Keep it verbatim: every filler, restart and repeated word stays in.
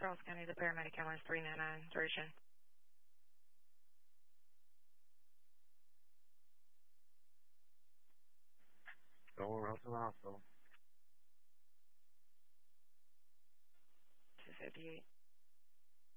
Charles County, the paramedic ambulance three nine nine, duration. Going around to the hospital.